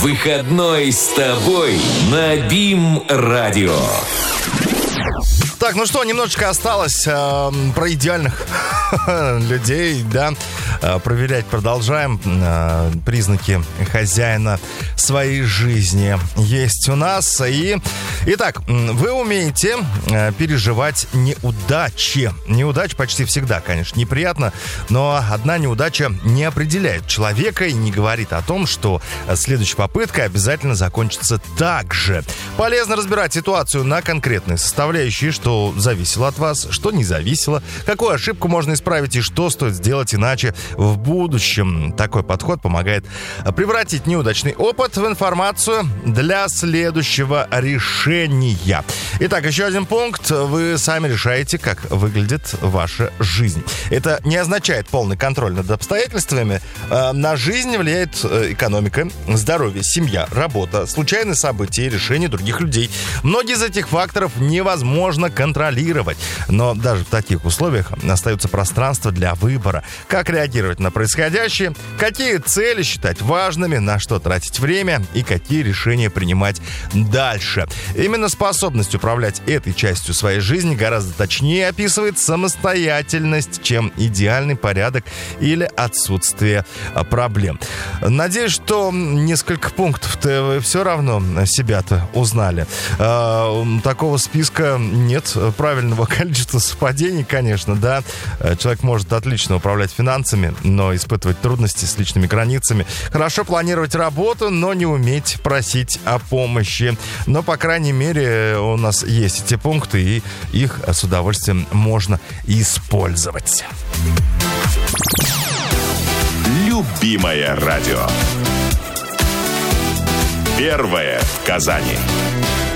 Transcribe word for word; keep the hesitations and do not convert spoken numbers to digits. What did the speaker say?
Выходной с тобой на БИМ-радио. Так, ну что, немножечко осталось э, про идеальных людей, да. Э, проверять продолжаем. Э, признаки хозяина своей жизни есть у нас. И, итак, вы умеете э, переживать неудачи. Неудачи почти всегда, конечно, неприятно, но одна неудача не определяет человека и не говорит о том, что следующая попытка обязательно закончится так же. Полезно разбирать ситуацию на конкретные составляющие, что зависело от вас, что не зависело, какую ошибку можно исправить и что стоит сделать иначе в будущем. Такой подход помогает превратить неудачный опыт в информацию для следующего решения. Итак, еще один пункт. Вы сами решаете, как выглядит ваша жизнь. Это не означает полный контроль над обстоятельствами. На жизнь влияет экономика, здоровье, семья, работа, случайные события и решения других людей. Многие из этих факторов невозможно контролировать. Но даже в таких условиях остается пространство для выбора. Как реагировать на происходящее, какие цели считать важными, на что тратить время и какие решения принимать дальше. Именно способность управлять этой частью своей жизни гораздо точнее описывает самостоятельность, чем идеальный порядок или отсутствие проблем. Надеюсь, что несколько пунктов-то вы все равно себя-то узнали. Такого списка нет правильного количества совпадений, конечно, да. Человек может отлично управлять финансами, но испытывать трудности с личными границами. Хорошо планировать работу, но не уметь просить о помощи. Но, по крайней мере, у нас есть эти пункты, и их с удовольствием можно использовать. Любимое радио. Первое в Казани.